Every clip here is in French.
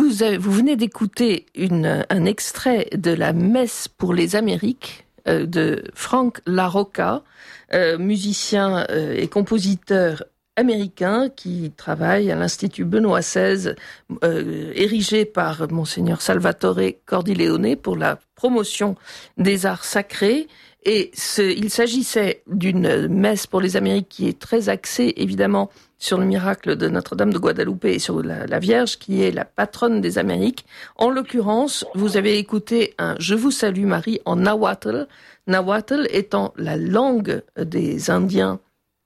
vous venez d'écouter un extrait de la Messe pour les Amériques de Frank LaRocca, musicien et compositeur américain qui travaille à l'Institut Benoît XVI, érigé par Monseigneur Salvatore Cordileone pour la promotion des arts sacrés. Et il s'agissait d'une messe pour les Amériques qui est très axée, évidemment, sur le miracle de Notre-Dame de Guadeloupe et sur la Vierge, qui est la patronne des Amériques. En l'occurrence, vous avez écouté un « Je vous salue Marie » en nahuatl, nahuatl étant la langue des Indiens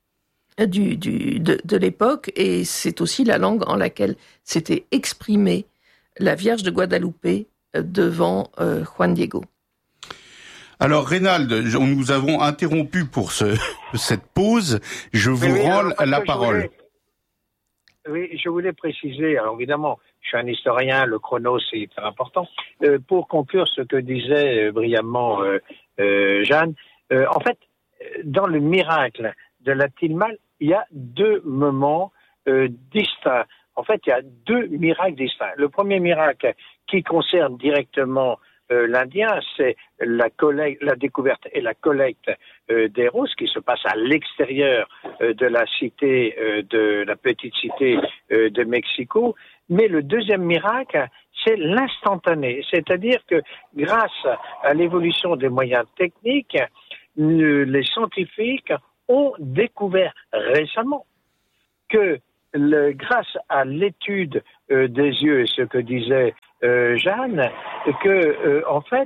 de l'époque, et c'est aussi la langue en laquelle s'était exprimée la Vierge de Guadeloupe devant Juan Diego. Alors, Reynald, nous avons interrompu pour cette pause. Je vous rends la parole. Je voulais préciser, alors évidemment, je suis un historien, le chrono c'est très important, pour conclure ce que disait brillamment Jeanne. En fait, dans le miracle de la Tilmal, il y a deux moments distincts. En fait, il y a deux miracles distincts. Le premier miracle qui concerne directement l'Indien, c'est la découverte et la collecte des roses qui se passe à l'extérieur de la cité, de la petite cité de Mexico. Mais le deuxième miracle, c'est l'instantané. C'est-à-dire que grâce à l'évolution des moyens techniques, les scientifiques ont découvert récemment que grâce à l'étude des yeux, et ce que disait Jeanne, que en fait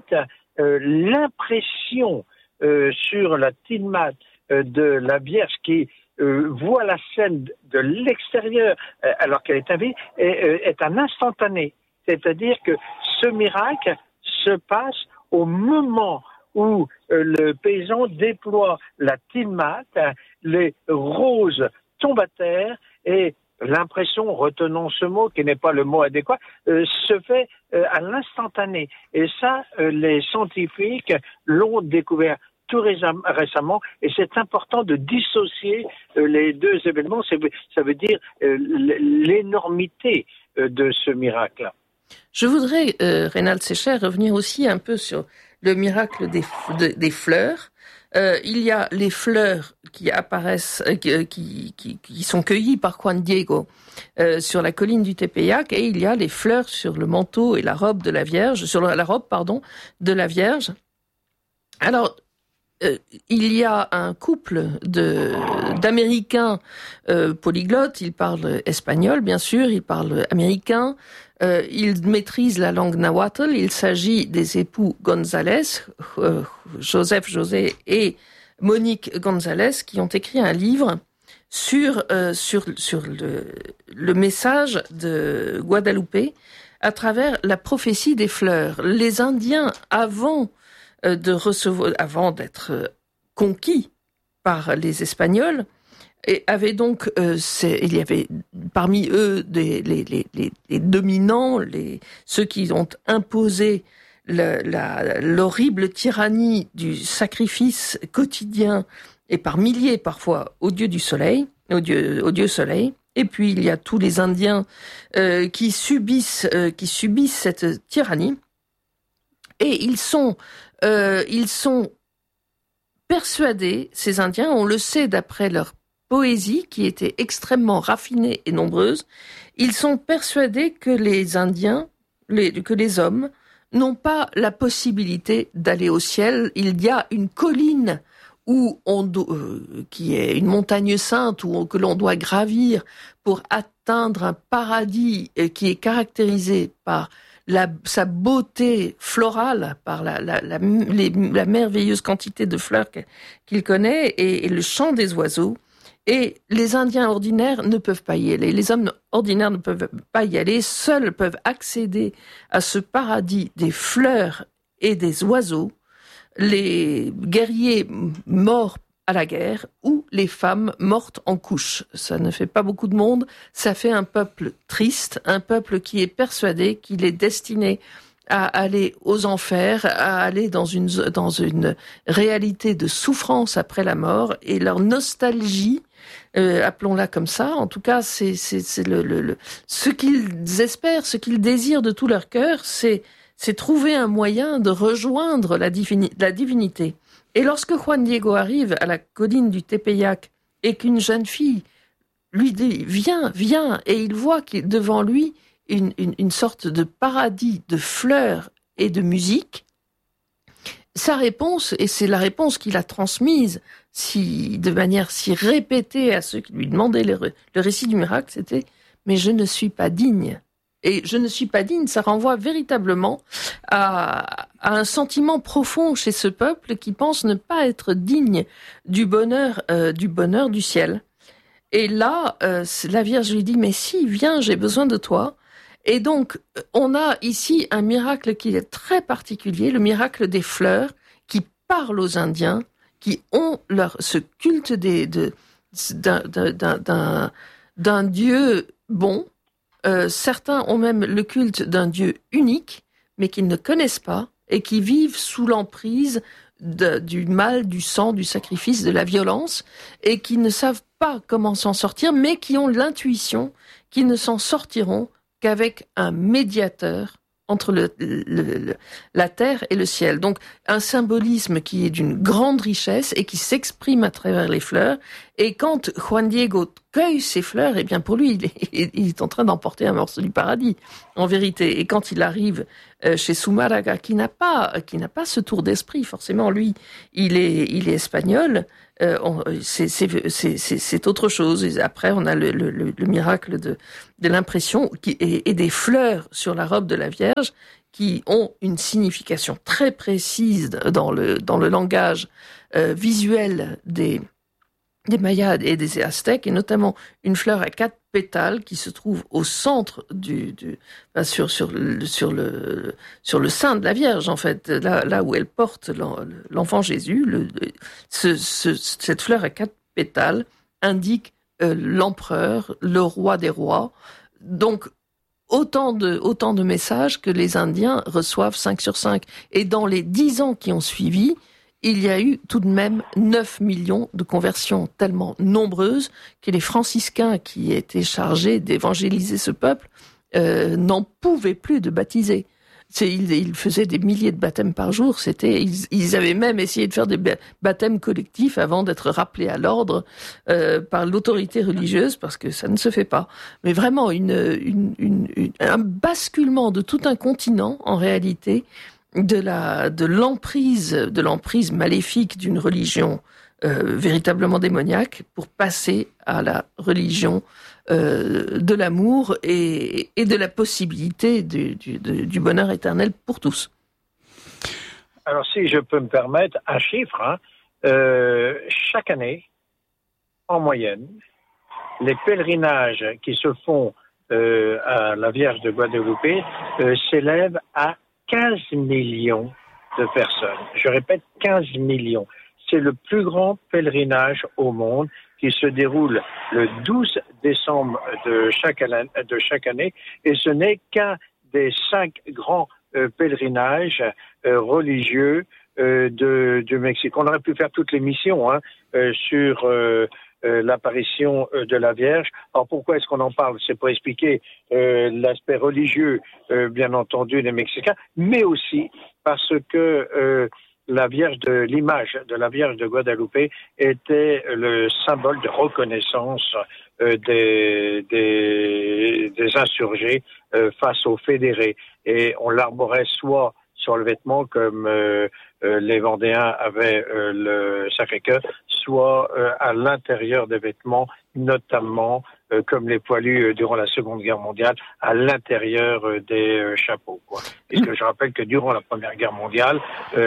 l'impression sur la tilma de la Vierge qui voit la scène de l'extérieur alors qu'elle est invisible est un instantané. C'est-à-dire que ce miracle se passe au moment où le paysan déploie la tilma, les roses tombent à terre et l'impression, retenons ce mot qui n'est pas le mot adéquat, se fait à l'instantané. Et ça, les scientifiques l'ont découvert tout récemment, et c'est important de dissocier les deux événements. Ça veut dire l'énormité de ce miracle. Je voudrais, Reynald Secher, revenir aussi un peu sur le miracle des fleurs. Il y a les fleurs qui apparaissent, qui sont cueillies par Juan Diego sur la colline du Tepeyac, et il y a les fleurs sur le manteau et la robe de la Vierge, sur la robe, de la Vierge. Alors, il y a un couple d'Américains polyglottes, ils parlent espagnol, bien sûr, ils parlent américain, ils maîtrisent la langue nahuatl. Il s'agit des époux González, Joseph José et Monique González, qui ont écrit un livre sur le message de Guadeloupe à travers la prophétie des fleurs. Les Indiens, avant d'être conquis par les Espagnols, et avaient donc, il y avait parmi eux les dominants, ceux qui ont imposé l'horrible tyrannie du sacrifice quotidien et par milliers parfois au dieu du soleil, au dieu soleil. Et puis il y a tous les Indiens qui subissent cette tyrannie, et ils sont persuadés, ces Indiens, on le sait d'après leur poésie qui était extrêmement raffinée et nombreuse, ils sont persuadés que les Indiens, que les hommes, n'ont pas la possibilité d'aller au ciel. Il y a une colline qui est une montagne sainte que l'on doit gravir pour atteindre un paradis qui est caractérisé par sa beauté florale, par la merveilleuse quantité de fleurs qu'il connaît, et le chant des oiseaux. Et les Indiens ordinaires ne peuvent pas y aller. Les hommes ordinaires ne peuvent pas y aller. Seuls peuvent accéder à ce paradis des fleurs et des oiseaux les guerriers morts à la guerre ou les femmes mortes en couche. Ça ne fait pas beaucoup de monde. Ça fait un peuple triste, un peuple qui est persuadé qu'il est destiné à aller aux enfers, à aller dans une réalité de souffrance après la mort, et leur nostalgie, appelons-la comme ça, en tout cas, c'est ce qu'ils espèrent, ce qu'ils désirent de tout leur cœur, c'est trouver un moyen de rejoindre la divinité. Et lorsque Juan Diego arrive à la colline du Tepeyac et qu'une jeune fille lui dit « Viens, viens », et il voit devant lui une sorte de paradis de fleurs et de musique, sa réponse, et c'est la réponse qu'il a transmise de manière si répétée à ceux qui lui demandaient le récit du miracle, c'était « Mais je ne suis pas digne ». Et je ne suis pas digne, ça renvoie véritablement à un sentiment profond chez ce peuple qui pense ne pas être digne du bonheur du ciel. Et là, la Vierge lui dit « Mais si, viens, j'ai besoin de toi ». Et donc, on a ici un miracle qui est très particulier, le miracle des fleurs, qui parle aux Indiens, qui ont ce culte d'un Dieu bon. Certains ont même le culte d'un Dieu unique, mais qu'ils ne connaissent pas, et qui vivent sous l'emprise du mal, du sang, du sacrifice, de la violence, et qui ne savent pas comment s'en sortir, mais qui ont l'intuition qu'ils ne s'en sortiront qu'avec un médiateur entre la terre et le ciel. Donc, un symbolisme qui est d'une grande richesse et qui s'exprime à travers les fleurs. Et quand Juan Diego cueille ces fleurs, eh bien, pour lui, il est en train d'emporter un morceau du paradis, en vérité. Et quand il arrive chez Zumárraga, qui n'a pas ce tour d'esprit, forcément, lui, il est espagnol, c'est autre chose. Et après, on a le miracle de l'impression et des fleurs sur la robe de la Vierge qui ont une signification très précise dans le langage visuel des Mayas et des Aztèques, et notamment une fleur à 4 pétales qui se trouve au centre sur le sein de la Vierge, en fait, là où elle porte l'enfant Jésus. Cette fleur à 4 pétales indique l'empereur, le roi des rois. Donc, autant de messages que les Indiens reçoivent 5 sur 5. Et dans les 10 ans qui ont suivi, il y a eu tout de même 9 millions de conversions tellement nombreuses que les franciscains qui étaient chargés d'évangéliser ce peuple n'en pouvaient plus de baptiser. Ils faisaient des milliers de baptêmes par jour. Ils avaient même essayé de faire des baptêmes collectifs avant d'être rappelés à l'ordre par l'autorité religieuse, parce que ça ne se fait pas. Mais vraiment un basculement de tout un continent, en réalité, de l'emprise maléfique d'une religion véritablement démoniaque pour passer à la religion de l'amour et de la possibilité du bonheur éternel pour tous. Alors, si je peux me permettre, un chiffre, chaque année, en moyenne, les pèlerinages qui se font à la Vierge de Guadeloupe s'élèvent à 15 millions de personnes. Je répète, 15 millions. C'est le plus grand pèlerinage au monde qui se déroule le 12 décembre de chaque année, et ce n'est qu'un des 5 grands pèlerinages religieux du Mexique. On aurait pu faire toutes les missions sur l'apparition de la Vierge. Alors pourquoi est-ce qu'on en parle? C'est pour expliquer l'aspect religieux, bien entendu, des Mexicains, mais aussi parce que l'image de la Vierge de Guadeloupe était le symbole de reconnaissance des insurgés face aux fédérés. Et on l'arborait soit sur le vêtement comme les Vendéens avaient le Sacré-Cœur, soit à l'intérieur des vêtements, notamment comme les poilus durant la Seconde Guerre mondiale, à l'intérieur des chapeaux, quoi. Et que je rappelle que durant la Première Guerre mondiale,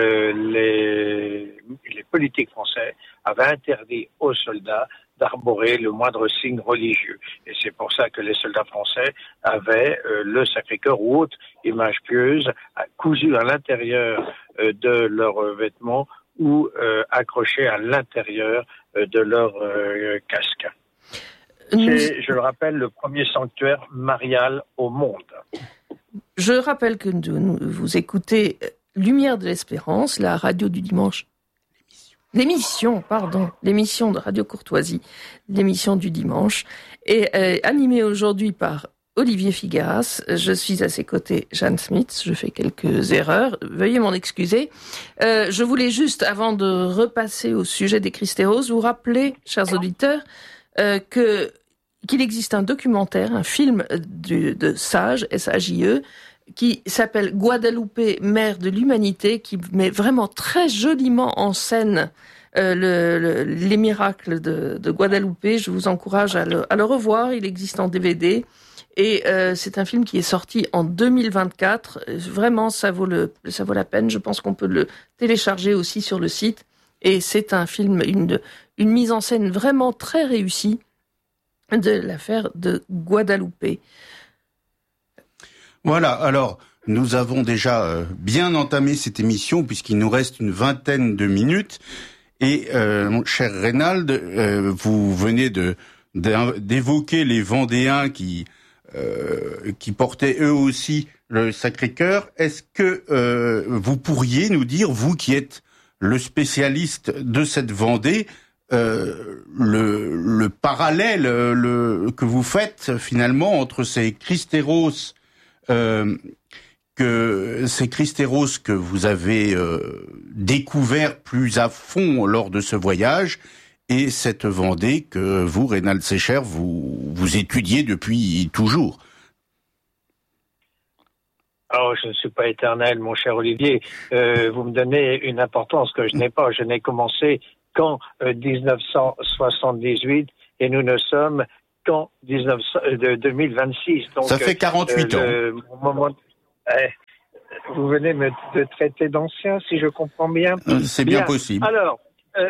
les politiques français avaient interdit aux soldats d'arborer le moindre signe religieux. Et c'est pour ça que les soldats français avaient le Sacré-Cœur ou autre image pieuse cousu à l'intérieur de leurs vêtements ou accroché à l'intérieur de leur casque. C'est, je le rappelle, le premier sanctuaire marial au monde. Je rappelle que vous écoutez Lumière de l'Espérance, la radio du dimanche. L'émission de Radio Courtoisie, l'émission du dimanche, est animée aujourd'hui par Olivier Figueras. Je suis à ses côtés, Jeanne Smith. Je fais quelques erreurs. Veuillez m'en excuser. Je voulais juste, avant de repasser au sujet des Christéros, vous rappeler, chers auditeurs, qu'il existe un documentaire, un film de Sage, S-A-J-E, qui s'appelle Guadeloupe, mère de l'humanité, qui met vraiment très joliment en scène les miracles de Guadeloupe. Je vous encourage à le revoir. Il existe en DVD. Et c'est un film qui est sorti en 2024. Vraiment, ça vaut la peine. Je pense qu'on peut le télécharger aussi sur le site. Et c'est un film, une mise en scène vraiment très réussie de l'affaire de Guadeloupe. Voilà, alors nous avons déjà bien entamé cette émission puisqu'il nous reste une vingtaine de minutes. Et mon cher Reynald, vous venez d'évoquer les Vendéens qui portaient eux aussi le Sacré-Cœur. Est-ce que vous pourriez nous dire, vous qui êtes le spécialiste de cette Vendée, le parallèle que vous faites finalement entre ces Christéros que vous avez découvert plus à fond lors de ce voyage et cette Vendée que vous, Reynald Secher, vous étudiez depuis toujours. Oh, je ne suis pas éternel, mon cher Olivier. Vous me donnez une importance que je n'ai pas. Je n'ai commencé qu'en 1978 et nous ne sommes qu'en 2026. Donc, ça fait 48 ans. Vous venez me traiter d'ancien, si je comprends bien. C'est bien possible. Alors,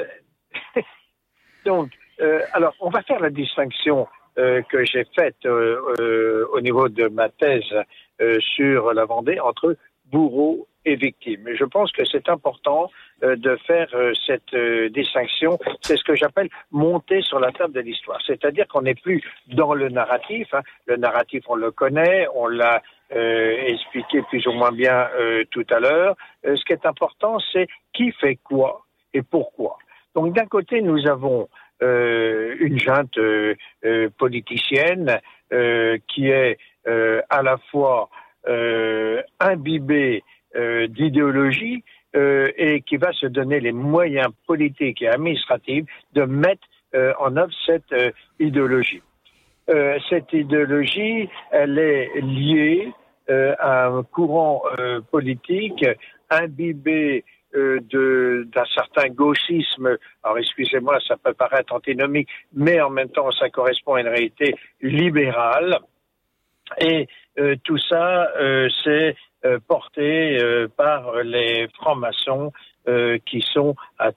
alors, on va faire la distinction que j'ai faite au niveau de ma thèse sur la Vendée entre bourreau et victime. Je pense que c'est important de faire cette distinction. C'est ce que j'appelle monter sur la table de l'histoire. C'est-à-dire qu'on n'est plus dans le narratif. Le narratif, on le connaît, on l'a expliqué plus ou moins bien tout à l'heure. Ce qui est important, c'est qui fait quoi et pourquoi. Donc d'un côté, nous avons une junte politicienne qui est à la fois imbibée d'idéologie et qui va se donner les moyens politiques et administratifs de mettre en œuvre cette idéologie. Cette idéologie, elle est liée à un courant politique imbibé d'un certain gauchisme. Alors excusez-moi, ça peut paraître antinomique, mais en même temps ça correspond à une réalité libérale. Et tout ça, c'est porté par les francs-maçons qui sont à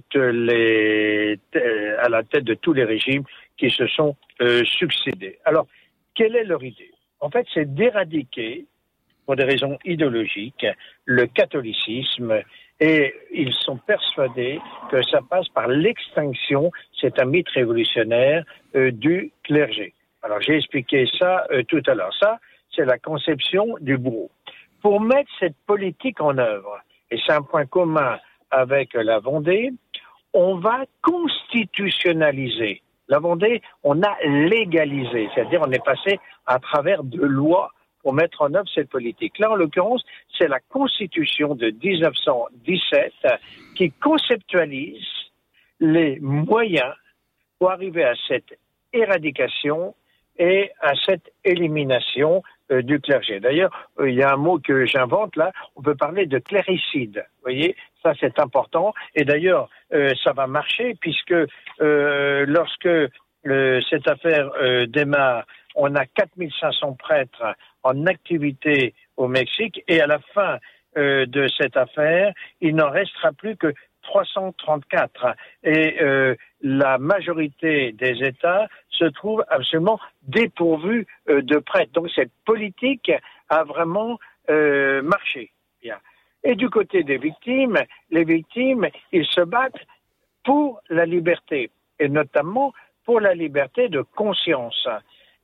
la tête de tous les régimes qui se sont succédés. Alors, quelle est leur idée? En fait, c'est d'éradiquer, pour des raisons idéologiques, le catholicisme, et ils sont persuadés que ça passe par l'extinction, c'est un mythe révolutionnaire, du clergé. Alors, j'ai expliqué ça tout à l'heure. Ça, c'est la conception du bourreau. Pour mettre cette politique en œuvre, et c'est un point commun avec la Vendée, on va constitutionnaliser. La Vendée, on a légalisé, c'est-à-dire on est passé à travers de lois pour mettre en œuvre cette politique. Là, en l'occurrence, c'est la Constitution de 1917 qui conceptualise les moyens pour arriver à cette éradication et à cette élimination du clergé. D'ailleurs, il y a un mot que j'invente là, on peut parler de cléricide. Vous voyez, ça c'est important. Et d'ailleurs, ça va marcher puisque lorsque cette affaire démarre, on a 4500 prêtres en activité au Mexique et à la fin de cette affaire, il n'en restera plus que 334 et la majorité des États se trouve absolument dépourvus de prêtres. Donc cette politique a vraiment marché. Bien. Et du côté des victimes, les victimes, ils se battent pour la liberté et notamment pour la liberté de conscience.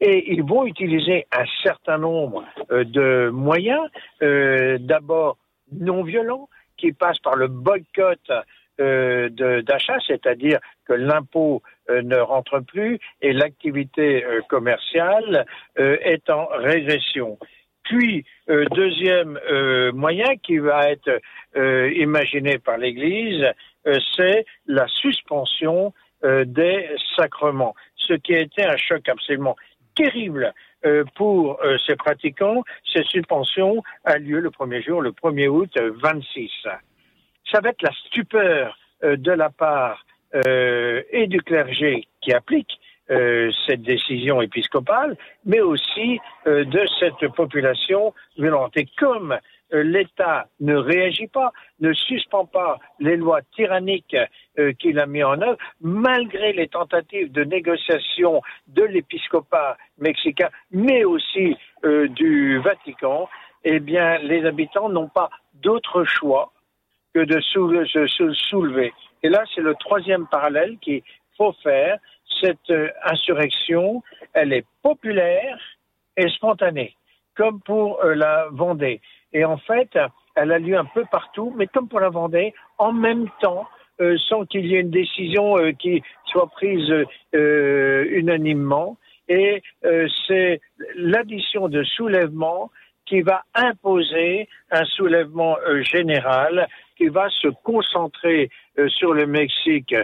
Et ils vont utiliser un certain nombre de moyens, d'abord non violents, qui passent par le boycott d'achat, c'est-à-dire que l'impôt ne rentre plus et l'activité commerciale est en régression. Puis, deuxième moyen qui va être imaginé par l'Église, c'est la suspension des sacrements, ce qui a été un choc absolument terrible pour ces pratiquants. Cette suspension a lieu le premier jour, le 1er août 26. Ça va être la stupeur de la part et du clergé qui applique cette décision épiscopale, mais aussi de cette population violente. Et comme l'État ne réagit pas, ne suspend pas les lois tyranniques qu'il a mis en œuvre, malgré les tentatives de négociation de l'épiscopat mexicain, mais aussi du Vatican, eh bien, les habitants n'ont pas d'autre choix que de se soulever. Et là, c'est le troisième parallèle qu'il faut faire. Cette insurrection, elle est populaire et spontanée, comme pour la Vendée. Et en fait, elle a lieu un peu partout, mais comme pour la Vendée, en même temps, sans qu'il y ait une décision qui soit prise unanimement. Et c'est l'addition de soulèvements qui va imposer un soulèvement général qui va se concentrer sur le Mexique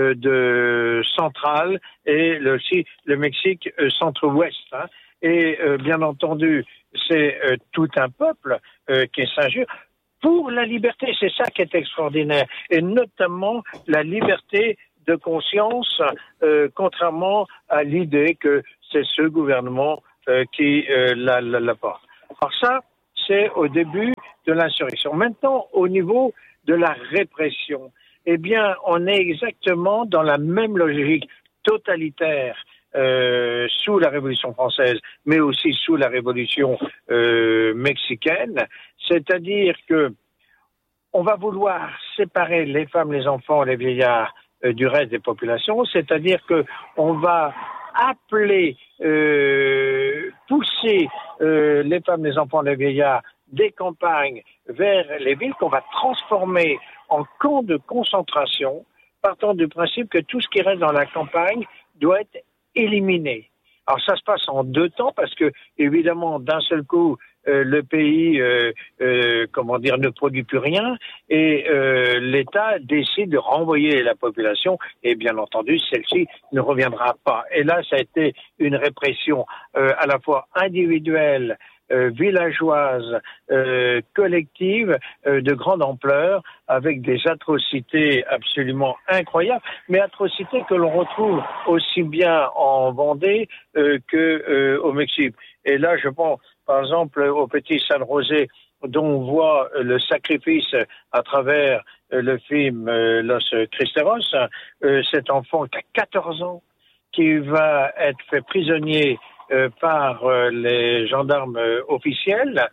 de central et aussi le Mexique centre-ouest. Hein. Et bien entendu, c'est tout un peuple qui s'injure pour la liberté. C'est ça qui est extraordinaire. Et notamment la liberté de conscience, contrairement à l'idée que c'est ce gouvernement qui la porte. Alors ça, c'est au début de l'insurrection. Maintenant, au niveau de la répression, eh bien, on est exactement dans la même logique totalitaire sous la Révolution française, mais aussi sous la Révolution mexicaine. C'est-à-dire que on va vouloir séparer les femmes, les enfants, les vieillards du reste des populations. C'est-à-dire que on va appeler, pousser les femmes, les enfants, les vieillards des campagnes vers les villes qu'on va transformer en camps de concentration, partant du principe que tout ce qui reste dans la campagne doit être éliminé. Alors ça se passe en 2 temps parce que évidemment d'un seul coup le pays ne produit plus rien et l'État décide de renvoyer la population et bien entendu celle-ci ne reviendra pas. Et là ça a été une répression à la fois individuelle, villageoise, collective, de grande ampleur, avec des atrocités absolument incroyables, mais atrocités que l'on retrouve aussi bien en Vendée qu'au Mexique. Et là, je pense, par exemple, au petit San José, dont on voit le sacrifice à travers le film Los Cristeros, cet enfant qui a 14 ans, qui va être fait prisonnier par les gendarmes officiels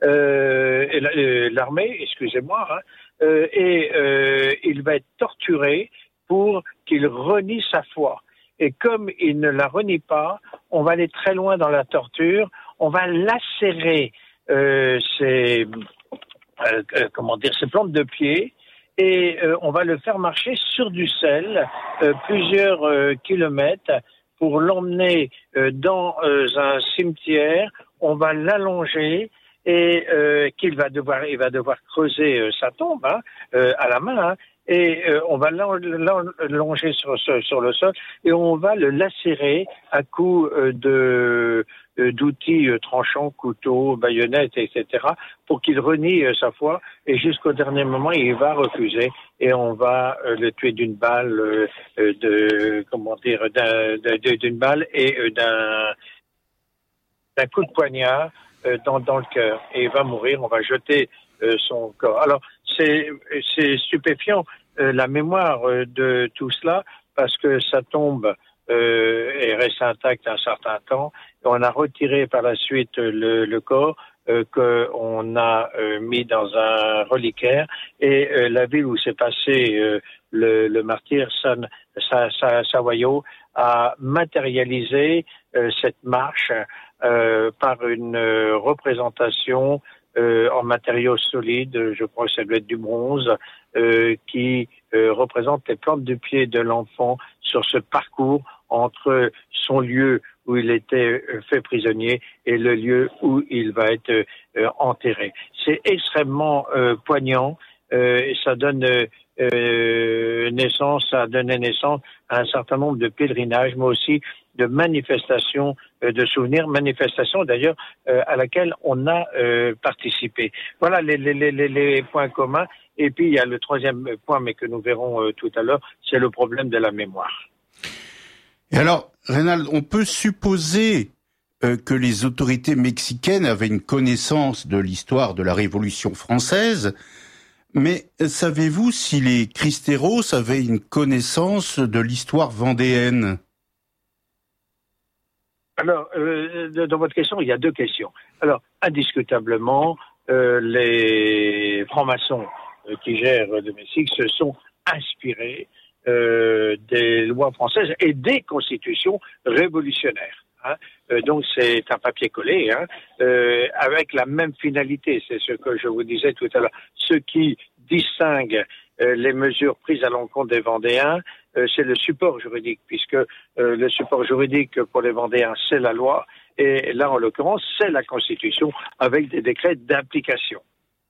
et l'armée, excusez-moi, hein, et il va être torturé pour qu'il renie sa foi. Et comme il ne la renie pas, on va aller très loin dans la torture, on va lacérer ses plantes de pied et on va le faire marcher sur du sel plusieurs kilomètres pour l'emmener dans un cimetière. On va l'allonger et il va devoir creuser sa tombe à la main. Et on va l'allonger sur le sol et on va le lacérer à coups d'outils tranchants, couteaux, baïonnettes, etc., pour qu'il renie sa foi. Et jusqu'au dernier moment, il va refuser et on va le tuer d'une balle, d'une balle et d'un coup de poignard dans le cœur. Et il va mourir. On va jeter son corps. Alors c'est stupéfiant la mémoire de tout cela parce que sa tombe est restée intacte un certain temps. On a retiré par la suite le corps qu'on a mis dans un reliquaire et la ville où s'est passé le martyr, Sahuayo, à matérialiser cette marche par une représentation en matériaux solides, je crois que ça doit être du bronze, qui représente les plantes du pied de l'enfant sur ce parcours entre son lieu où il était fait prisonnier et le lieu où il va être enterré. C'est extrêmement poignant et ça donne ça a donné naissance à un certain nombre de pèlerinages, mais aussi de manifestations, de souvenirs, manifestations d'ailleurs à laquelle on a participé. Voilà les points communs. Et puis il y a le troisième point, mais que nous verrons tout à l'heure, c'est le problème de la mémoire. Et alors, Reynald, on peut supposer que les autorités mexicaines avaient une connaissance de l'histoire de la Révolution française, mais savez-vous si les Cristeros avaient une connaissance de l'histoire vendéenne? Alors, dans votre question, il y a deux questions. Alors, indiscutablement, les francs-maçons qui gèrent le Mexique se sont inspirés des lois françaises et des constitutions révolutionnaires. Donc c'est un papier collé, avec la même finalité. C'est ce que je vous disais tout à l'heure. Ce qui distingue les mesures prises à l'encontre des Vendéens, c'est le support juridique, puisque le support juridique pour les Vendéens, c'est la loi, et là, en l'occurrence, c'est la Constitution avec des décrets d'application.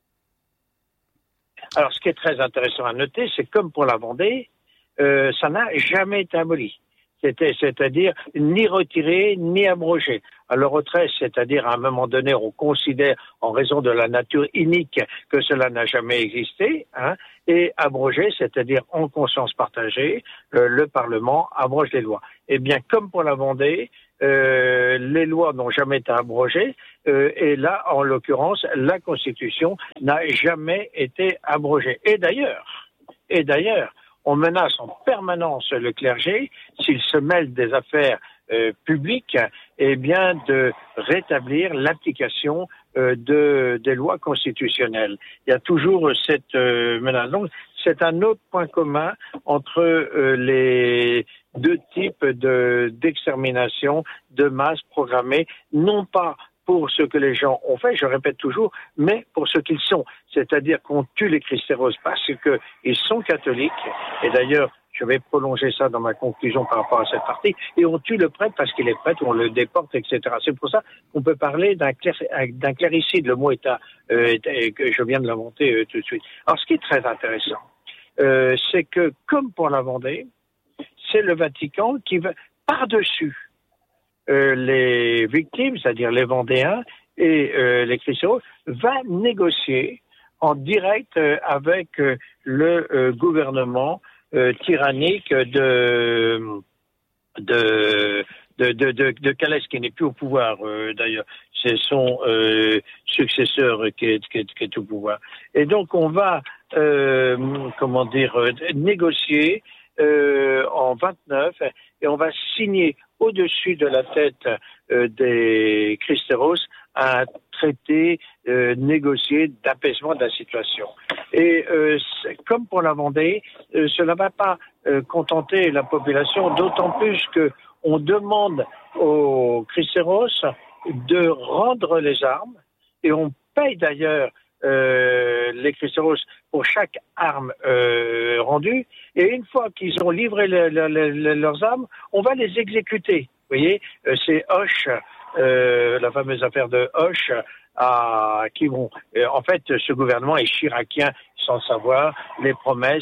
Alors, ce qui est très intéressant à noter, c'est comme pour la Vendée, ça n'a jamais été aboli. C'est-à-dire ni retiré, ni abrogé. À le retrait, c'est-à-dire à un moment donné, on considère, en raison de la nature inique, que cela n'a jamais existé, et abrogé, c'est-à-dire en conscience partagée, le Parlement abroge les lois. Eh bien, comme pour la Vendée, les lois n'ont jamais été abrogées, et là, en l'occurrence, la Constitution n'a jamais été abrogée. Et d'ailleurs, on menace en permanence le clergé, s'il se mêle des affaires publiques, eh bien de rétablir l'application des lois constitutionnelles. Il y a toujours cette menace. Donc, c'est un autre point commun entre les deux types d'extermination de masse programmée, non pas pour ce que les gens ont fait, je répète toujours, mais pour ce qu'ils sont. C'est-à-dire qu'on tue les Cristeros parce qu'ils sont catholiques, et d'ailleurs, je vais prolonger ça dans ma conclusion par rapport à cette partie, et on tue le prêtre parce qu'il est prêtre, on le déporte, etc. C'est pour ça qu'on peut parler d'un cléricide. Le mot est que je viens de l'inventer tout de suite. Alors, ce qui est très intéressant, c'est que, comme pour la Vendée, c'est le Vatican qui va par-dessus les victimes, c'est-à-dire les Vendéens et les Cristeros, va négocier en direct avec le gouvernement tyrannique de Calès, qui n'est plus au pouvoir d'ailleurs. C'est son successeur qui est au pouvoir. Et donc on va négocier en 29, et on va signer au-dessus de la tête des Cristeros un traité négocié d'apaisement de la situation. Et comme pour la Vendée, cela ne va pas contenter la population, d'autant plus qu'on demande aux Cristeros de rendre les armes, et on paye d'ailleurs les Cristeros pour chaque arme rendue, et une fois qu'ils ont livré leurs armes, on va les exécuter. Vous voyez, c'est Hoche, la fameuse affaire de Hoche, qui vont. En fait, ce gouvernement est chiracien sans savoir. Les promesses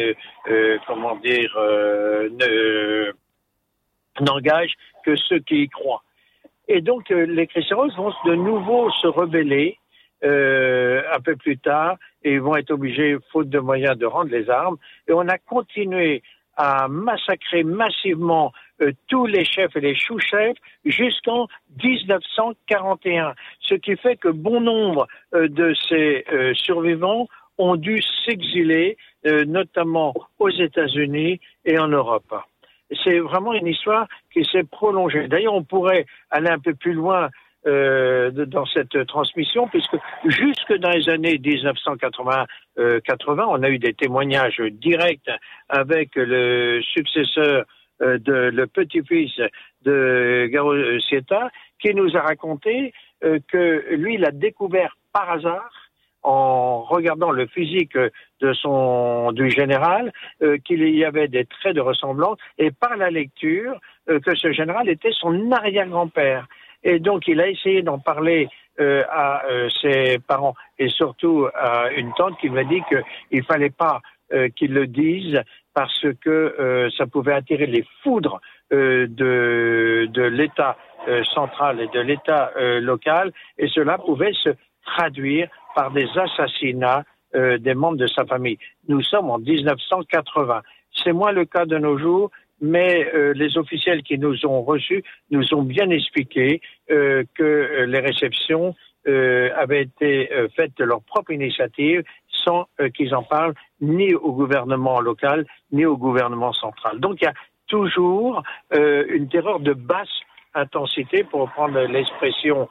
n'engagent que ceux qui y croient. Et donc, les Cristeros vont de nouveau se rebeller un peu plus tard, et ils vont être obligés, faute de moyens, de rendre les armes. Et on a continué à massacrer massivement tous les chefs et les sous-chefs jusqu'en 1941. Ce qui fait que bon nombre de ces survivants ont dû s'exiler, notamment aux États-Unis et en Europe. C'est vraiment une histoire qui s'est prolongée. D'ailleurs, on pourrait aller un peu plus loin dans cette transmission, puisque jusque dans les années 1980, on a eu des témoignages directs avec le successeur le petit-fils de Garo Sieta, qui nous a raconté que lui, il a découvert par hasard, en regardant le physique du général, qu'il y avait des traits de ressemblance, et par la lecture, que ce général était son arrière-grand-père. Et donc, il a essayé d'en parler à ses parents, et surtout à une tante qui m'a dit qu'il fallait pas qu'il le dise, parce que ça pouvait attirer les foudres de l'État central et de l'État local, et cela pouvait se traduire par des assassinats des membres de sa famille. Nous sommes en 1980. C'est moins le cas de nos jours, mais les officiels qui nous ont reçus nous ont bien expliqué que les réceptions avaient été faites de leur propre initiative sans qu'ils en parlent ni au gouvernement local ni au gouvernement central. Donc il y a toujours une terreur de basse intensité, pour reprendre l'expression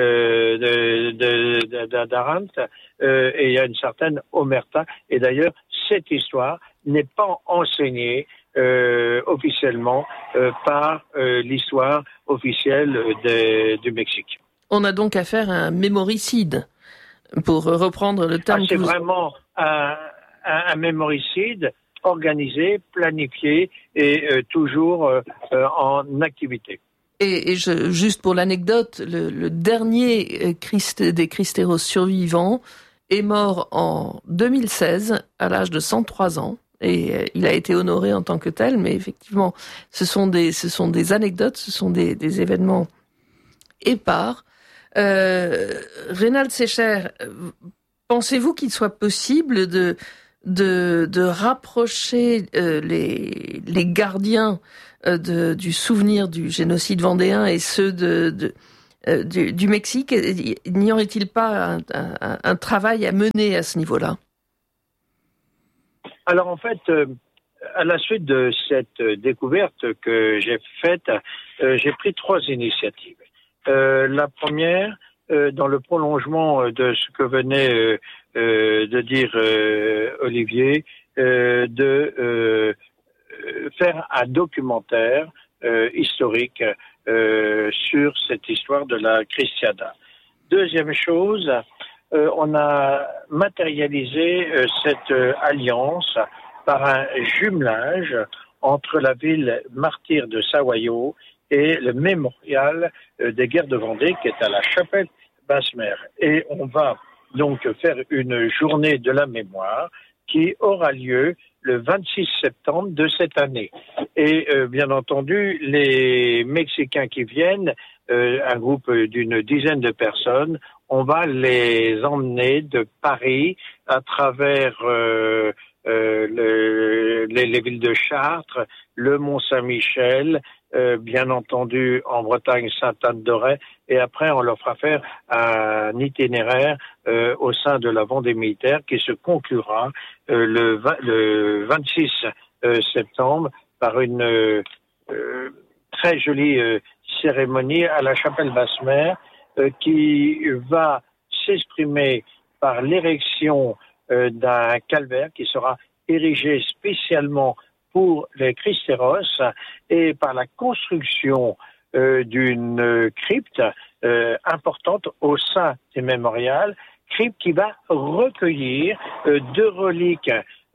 d'Arendt, et il y a une certaine omerta. Et d'ailleurs, cette histoire n'est pas enseignée officiellement par l'histoire officielle du Mexique. On a donc affaire à un mémoricide, pour reprendre le terme. C'est vraiment un mémoricide organisé, planifié et toujours en activité. Et juste pour l'anecdote, le dernier des Cristeros survivants est mort en 2016 à l'âge de 103 ans. Et il a été honoré en tant que tel, mais effectivement, ce sont des anecdotes, ce sont des événements épars. Reynald Secher, pensez-vous qu'il soit possible de rapprocher les gardiens du souvenir du génocide vendéen et ceux du Mexique? N'y aurait-il pas un travail à mener à ce niveau-là? Alors en fait, à la suite de cette découverte que j'ai faite, j'ai pris 3 initiatives. La première, dans le prolongement de ce que venait de dire Olivier, de faire un documentaire historique sur cette histoire de la Cristiada. Deuxième chose, on a matérialisé cette alliance par un jumelage entre la ville martyre de Sahuayo et le mémorial des guerres de Vendée qui est à la chapelle Basse-Mer. Et on va donc faire une journée de la mémoire qui aura lieu le 26 septembre de cette année. Et bien entendu, les Mexicains qui viennent, un groupe d'une dizaine de personnes, on va les emmener de Paris à travers les villes de Chartres, le Mont-Saint-Michel, bien entendu en Bretagne, Sainte-Anne-d'Auray, et après on leur fera faire un itinéraire au sein de la Vendée militaire qui se conclura le 26 septembre par une très jolie cérémonie à la chapelle Basse-Mer qui va s'exprimer par l'érection d'un calvaire qui sera érigé spécialement pour les Cristeros et par la construction d'une crypte importante au sein des mémorials, crypte qui va recueillir 2 reliques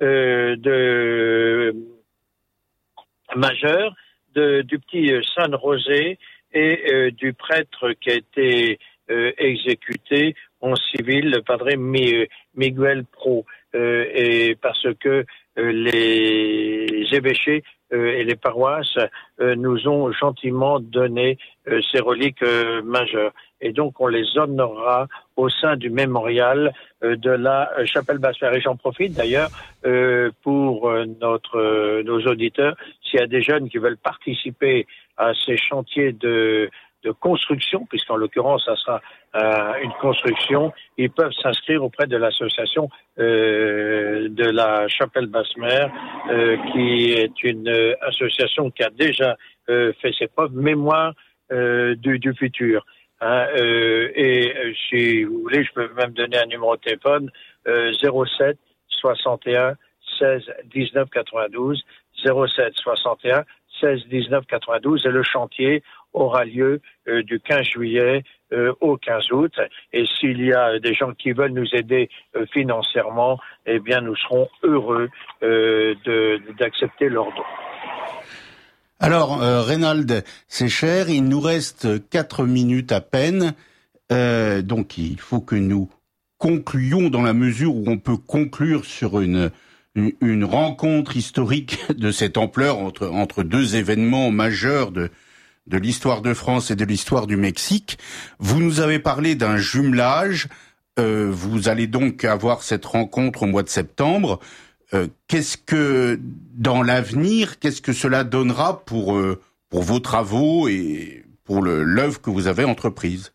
majeures du petit San José et du prêtre qui a été exécuté en civil, le padre Miguel Pro, et parce que les évêchés et les paroisses nous ont gentiment donné ces reliques majeures. Et donc on les honorera au sein du mémorial de la chapelle Basse-Mer. Et j'en profite d'ailleurs pour nos auditeurs, s'il y a des jeunes qui veulent participer à ces chantiers de construction, puisqu'en l'occurrence, ça sera une construction, ils peuvent s'inscrire auprès de l'association de la Chapelle Basse-Mer, qui est une association qui a déjà fait ses preuves, Mémoire du futur. Et si vous voulez, je peux même donner un numéro de téléphone, 07 61 16 19 92, 07 61 16-19-92 et le chantier aura lieu du 15 juillet au 15 août. Et s'il y a des gens qui veulent nous aider financièrement, eh bien, nous serons heureux d'accepter leur don. Alors, Reynald Secher, il nous reste 4 minutes à peine. Donc, il faut que nous concluons dans la mesure où on peut conclure sur une rencontre historique de cette ampleur entre deux événements majeurs de l'histoire de France et de l'histoire du Mexique. Vous nous avez parlé d'un jumelage. Vous allez donc avoir cette rencontre au mois de septembre. Qu'est-ce que, dans l'avenir, qu'est-ce que cela donnera pour vos travaux et pour l'œuvre que vous avez entreprise?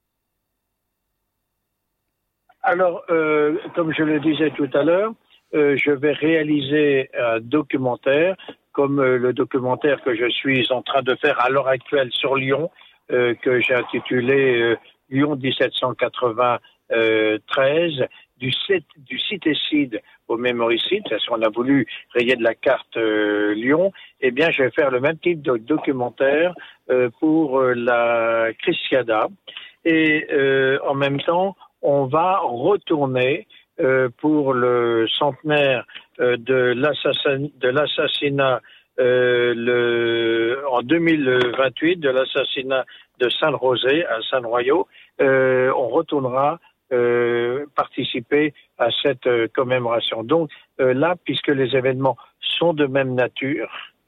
Alors, comme je le disais tout à l'heure, je vais réaliser un documentaire, comme le documentaire que je suis en train de faire à l'heure actuelle sur Lyon, que j'ai intitulé Lyon 1793, du citécide au mémoricide, parce qu'on a voulu rayer de la carte Lyon. Eh bien, je vais faire le même type de documentaire pour la Crisciada. Et en même temps, on va retourner pour le centenaire de l'assassinat en 2028, de l'assassinat de Saint-Rosé à Saint-Noyau. On retournera participer à cette commémoration. Donc là, puisque les événements sont de même nature,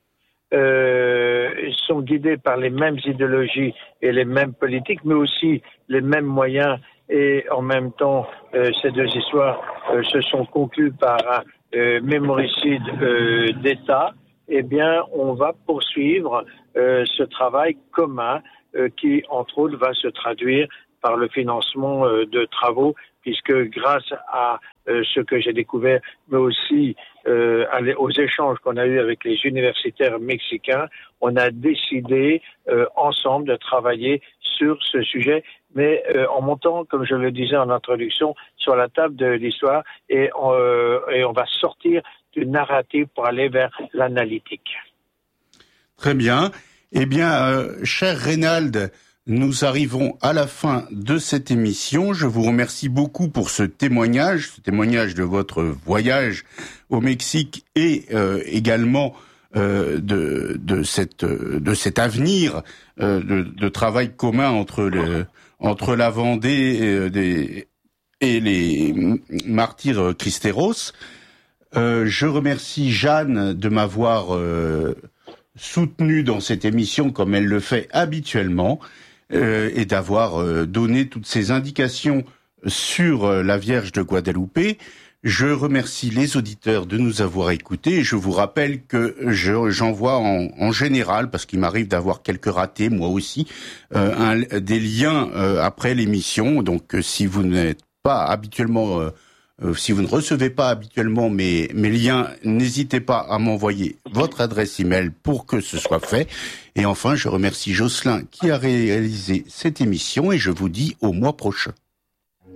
sont guidés par les mêmes idéologies et les mêmes politiques, mais aussi les mêmes moyens, et en même temps, ces deux histoires se sont conclues par un mémoricide d'État, eh bien, on va poursuivre ce travail commun qui, entre autres, va se traduire par le financement de travaux, puisque grâce à ce que j'ai découvert, mais aussi aux échanges qu'on a eus avec les universitaires mexicains, on a décidé ensemble de travailler sur ce sujet, mais en montant, comme je le disais en introduction, sur la table de l'histoire, et on va sortir du narratif pour aller vers l'analytique. Très bien. Eh bien, cher Reynald, nous arrivons à la fin de cette émission. Je vous remercie beaucoup pour ce témoignage de votre voyage au Mexique et également de cet avenir de travail commun entre la Vendée et les martyrs Cristeros. Je remercie Jeanne de m'avoir soutenu dans cette émission comme elle le fait habituellement. Et d'avoir donné toutes ces indications sur la Vierge de Guadeloupe. Je remercie les auditeurs de nous avoir écoutés et je vous rappelle que j'envoie en général, parce qu'il m'arrive d'avoir quelques ratés, moi aussi, des liens après l'émission. Donc si vous n'êtes pas habituellement... si vous ne recevez pas habituellement mes liens, n'hésitez pas à m'envoyer votre adresse email pour que ce soit fait. Et enfin, je remercie Jocelyn qui a réalisé cette émission et je vous dis au mois prochain.